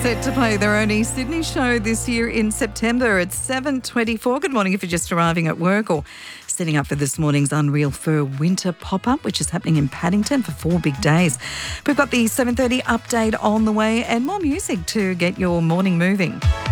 set to play their only Sydney show this year in September at 7:24. Good morning if you're just arriving at work or setting up for this morning's Unreal Fur Winter Pop-Up, which is happening in Paddington for 4 big days. We've got the 7:30 update on the way and more music to get your morning moving.